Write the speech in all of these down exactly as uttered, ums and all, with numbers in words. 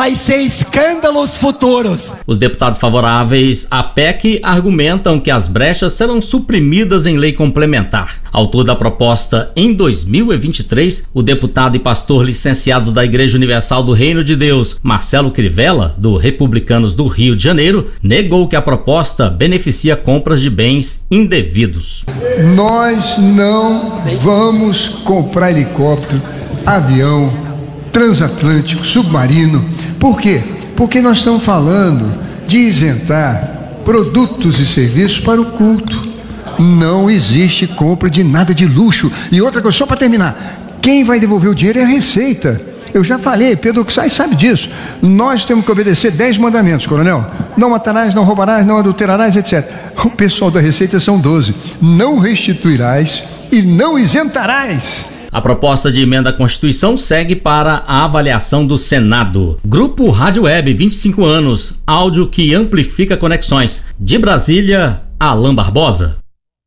vai ser escândalos futuros. Os deputados favoráveis à P E C argumentam que as brechas serão suprimidas em lei complementar. Autor da proposta em dois mil e vinte e três, o deputado e pastor licenciado da Igreja Universal do Reino de Deus, Marcelo Crivella, do Republicanos do Rio de Janeiro, negou que a proposta beneficia compras de bens indevidos. Nós não vamos comprar helicóptero, avião, transatlântico, submarino. Por quê? Porque nós estamos falando de isentar produtos e serviços para o culto. Não existe compra de nada de luxo. E outra coisa, só para terminar, quem vai devolver o dinheiro é a Receita. Eu já falei, Pedro Kussai sabe disso. Nós temos que obedecer dez mandamentos, coronel. Não matarás, não roubarás, não adulterarás, etcétera. O pessoal da Receita são doze. Não restituirás e não isentarás. A proposta de emenda à Constituição segue para a avaliação do Senado. Grupo Rádio Web, vinte e cinco anos, áudio que amplifica conexões. De Brasília, Alain Barbosa.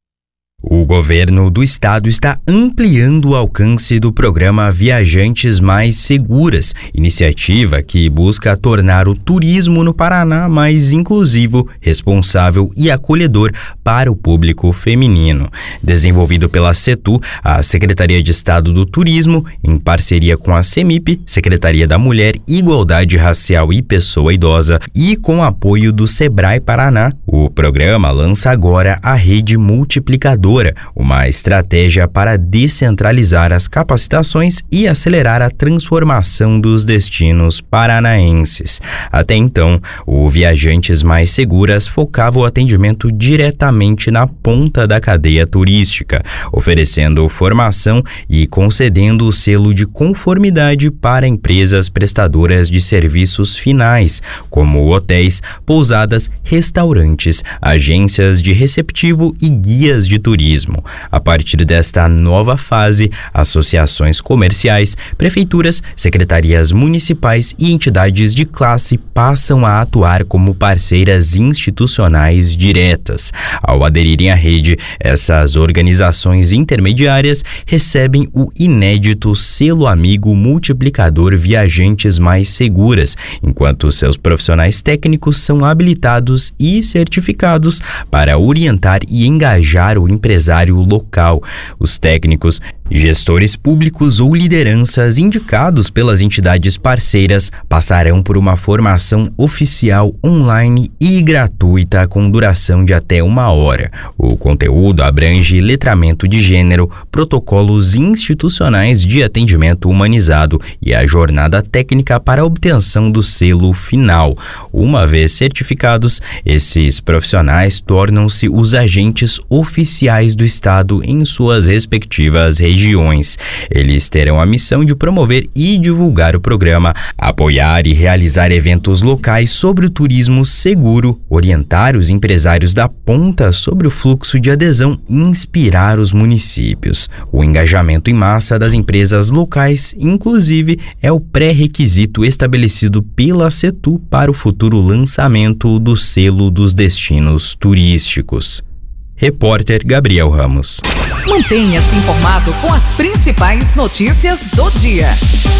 O governo do estado está ampliando o alcance do programa Viajantes Mais Seguras, iniciativa que busca tornar o turismo no Paraná mais inclusivo, responsável e acolhedor para o público feminino. Desenvolvido pela Setu, a Secretaria de Estado do Turismo, em parceria com a CEMIP, Secretaria da Mulher, Igualdade Racial e Pessoa Idosa, e com apoio do Sebrae Paraná, o programa lança agora a Rede Multiplicadora, uma estratégia para descentralizar as capacitações e acelerar a transformação dos destinos paranaenses. Até então, o Viajantes Mais Seguras focava o atendimento diretamente na ponta da cadeia turística, oferecendo formação e concedendo o selo de conformidade para empresas prestadoras de serviços finais, como hotéis, pousadas, restaurantes, agências de receptivo e guias de turismo. A partir desta nova fase, associações comerciais, prefeituras, secretarias municipais e entidades de classe passam a atuar como parceiras institucionais diretas. Ao aderirem à rede, essas organizações intermediárias recebem o inédito selo amigo multiplicador Viajantes Mais Seguras, enquanto seus profissionais técnicos são habilitados e certificados para orientar e engajar o empresário local. Os técnicos, gestores públicos ou lideranças indicados pelas entidades parceiras passarão por uma formação oficial online e gratuita com duração de até uma hora. O conteúdo abrange letramento de gênero, protocolos institucionais de atendimento humanizado e a jornada técnica para a obtenção do selo final. Uma vez certificados, esses profissionais tornam-se os agentes oficiais do Estado em suas respectivas regiões. Eles terão a missão de promover e divulgar o programa, apoiar e realizar eventos locais sobre o turismo seguro, orientar os empresários da ponta sobre o fluxo de adesão e inspirar os municípios. O engajamento em massa das empresas locais, inclusive, é o pré-requisito estabelecido pela Setu para o futuro lançamento do selo dos destinos turísticos. Repórter Gabriel Ramos. Mantenha-se informado com as principais notícias do dia.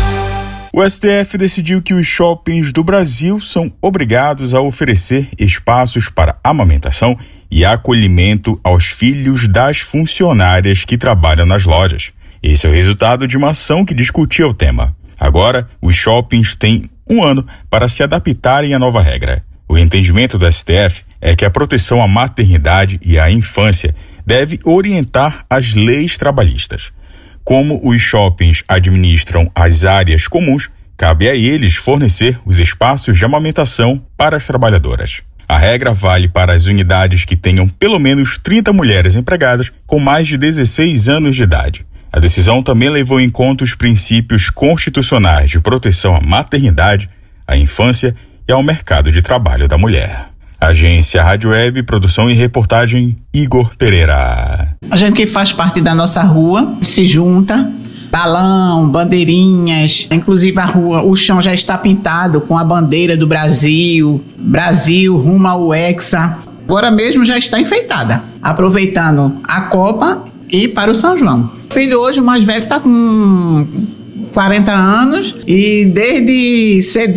O S T F decidiu que os shoppings do Brasil são obrigados a oferecer espaços para amamentação e acolhimento aos filhos das funcionárias que trabalham nas lojas. Esse é o resultado de uma ação que discutia o tema. Agora, os shoppings têm um ano para se adaptarem à nova regra. O entendimento do S T F é que a proteção à maternidade e à infância deve orientar as leis trabalhistas. Como os shoppings administram as áreas comuns, cabe a eles fornecer os espaços de amamentação para as trabalhadoras. A regra vale para as unidades que tenham pelo menos trinta mulheres empregadas com mais de dezesseis anos de idade. A decisão também levou em conta os princípios constitucionais de proteção à maternidade, à infância e ao mercado de trabalho da mulher. Agência Rádio Web, produção e reportagem Igor Pereira. A gente que faz parte da nossa rua se junta, balão, bandeirinhas, inclusive a rua, o chão já está pintado com a bandeira do Brasil, Brasil rumo ao Hexa. Agora mesmo já está enfeitada, aproveitando a Copa e para o São João. O filho hoje, o mais velho, está com quarenta anos e desde cedo